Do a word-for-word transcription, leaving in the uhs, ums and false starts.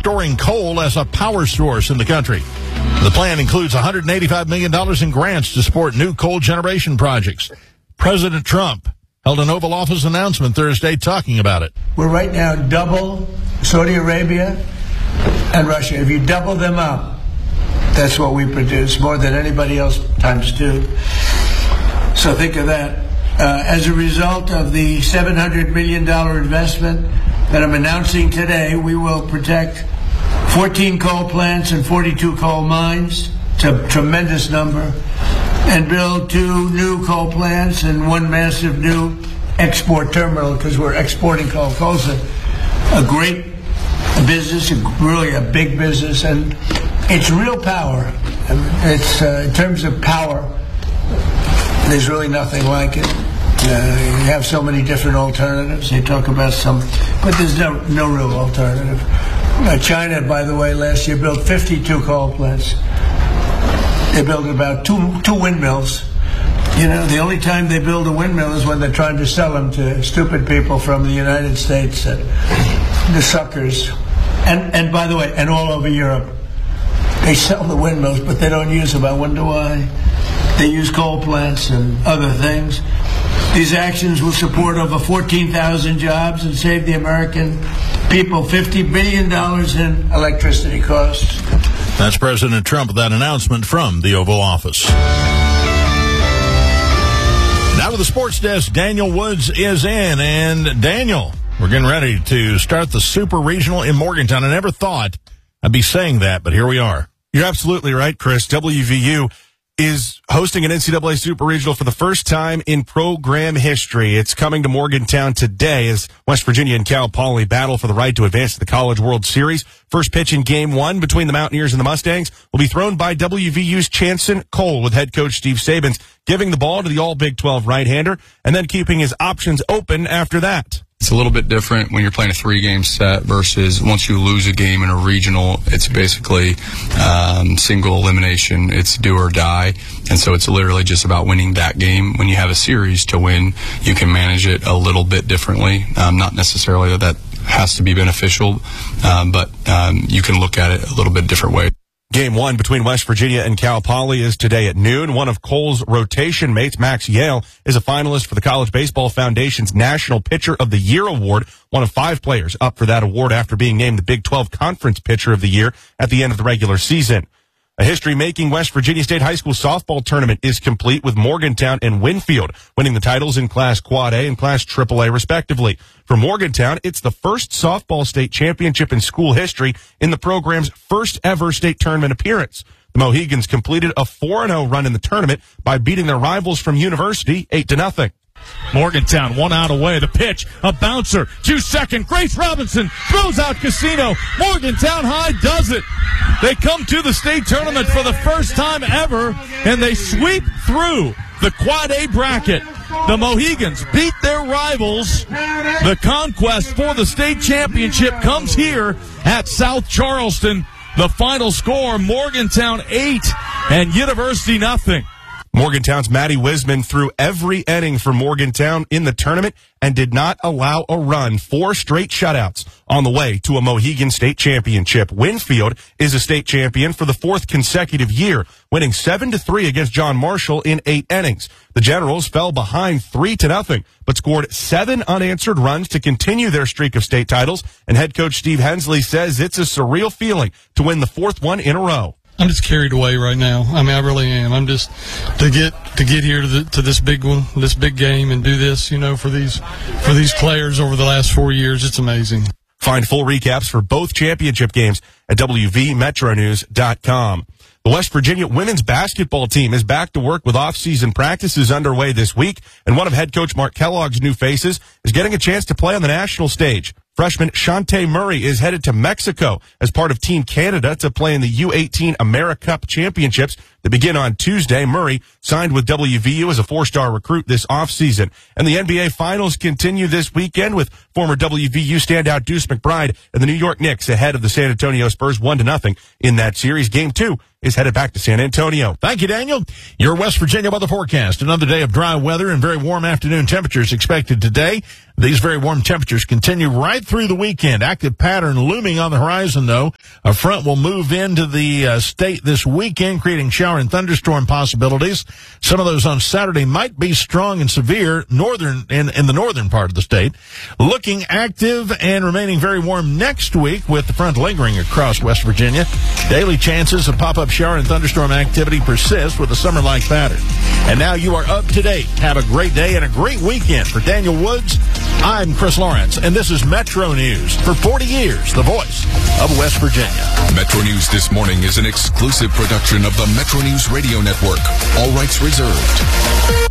restoring coal as a power source in the country. The plan includes one hundred eighty-five million dollars in grants to support new coal generation projects. President Trump held an Oval Office announcement Thursday talking about it. We're right now double Saudi Arabia and Russia. If you double them up, that's what we produce, more than anybody else times two. So think of that. Uh, as a result of the seven hundred million dollars investment that I'm announcing today, we will protect fourteen coal plants and forty-two coal mines. It's a tremendous number. And build two new coal plants and one massive new export terminal, because we're exporting coal. Coal's a, a great business, really a big business, and it's real power. It's uh, in terms of power, there's really nothing like it. Uh, you have so many different alternatives. They talk about some, but there's no no real alternative. Uh, China, by the way, last year built fifty-two coal plants. They build about two two windmills. You know, the only time they build a windmill is when they're trying to sell them to stupid people from the United States, uh, the suckers. And and by the way, and all over Europe, they sell the windmills, but they don't use them. I wonder why. They use coal plants and other things. These actions will support over fourteen thousand jobs and save the American people fifty billion dollars in electricity costs. That's President Trump with that announcement from the Oval Office. Now to the sports desk, Daniel Woods is in. And Daniel, we're getting ready to start the Super Regional in Morgantown. I never thought I'd be saying that, but here we are. You're absolutely right, Chris. W V U is hosting an N C double A Super Regional for the first time in program history. It's coming to Morgantown today as West Virginia and Cal Poly battle for the right to advance to the College World Series. First pitch in game one between the Mountaineers and the Mustangs will be thrown by W V U's Chanson Cole, with head coach Steve Sabins giving the ball to the all Big twelve right-hander and then keeping his options open after that. It's a little bit different when you're playing a three-game set versus once you lose a game in a regional, it's basically um, single elimination. It's do or die. And so it's literally just about winning that game. When you have a series to win, you can manage it a little bit differently. Um, not necessarily that that has to be beneficial, um, but um, you can look at it a little bit different way. Game one between West Virginia and Cal Poly is today at noon. One of Cole's rotation mates, Max Yale, is a finalist for the College Baseball Foundation's National Pitcher of the Year award, one of five players up for that award after being named the Big twelve Conference Pitcher of the Year at the end of the regular season. A history-making West Virginia State High School softball tournament is complete, with Morgantown and Winfield winning the titles in Class Quad A and Class Triple A, respectively. For Morgantown, it's the first softball state championship in school history in the program's first-ever state tournament appearance. The Mohegans completed a four and oh run in the tournament by beating their rivals from University eight to nothing. Morgantown, one out away. The pitch, a bouncer to second. Grace Robinson throws out Casino. Morgantown High does it. They come to the state tournament for the first time ever, and they sweep through the Quad A bracket. The Mohegans beat their rivals. The conquest for the state championship comes here at South Charleston. The final score, Morgantown eight and University nothing. Morgantown's Maddie Wisman threw every inning for Morgantown in the tournament and did not allow a run. Four straight shutouts on the way to a Mohegan State championship. Winfield is a state champion for the fourth consecutive year, winning seven to three against John Marshall in eight innings. The Generals fell behind three to nothing, but scored seven unanswered runs to continue their streak of state titles. And head coach Steve Hensley says it's a surreal feeling to win the fourth one in a row. I'm just carried away right now. I mean, I really am. I'm just to get to get here to the, to this big one, this big game, and do this, you know, for these for these players over the last four years. It's amazing. Find full recaps for both championship games at W V Metro News dot com. The West Virginia women's basketball team is back to work with off-season practices underway this week, and one of head coach Mark Kellogg's new faces is getting a chance to play on the national stage. Freshman Shantae Murray is headed to Mexico as part of Team Canada to play in the U eighteen AmeriCup Championships that begin on Tuesday. Murray signed with W V U as a four-star recruit this offseason. And the N B A Finals continue this weekend with former W V U standout Deuce McBride and the New York Knicks ahead of the San Antonio Spurs one to nothing in that series. Game two is headed back to San Antonio. Thank you, Daniel. Your West Virginia weather forecast. Another day of dry weather and very warm afternoon temperatures expected today. These very warm temperatures continue right through the weekend. Active pattern looming on the horizon, though. A front will move into the uh, state this weekend, creating shower and thunderstorm possibilities. Some of those on Saturday might be strong and severe northern in, in the northern part of the state. Looking active and remaining very warm next week with the front lingering across West Virginia. Daily chances of pop-up shower and thunderstorm activity persist with a summer-like pattern. And now you are up to date. Have a great day and a great weekend. For Daniel Woods, I'm Chris Lawrence, and this is Metro News. For forty years, the voice of West Virginia. Metro News This Morning is an exclusive production of the Metro News Radio Network. All rights reserved.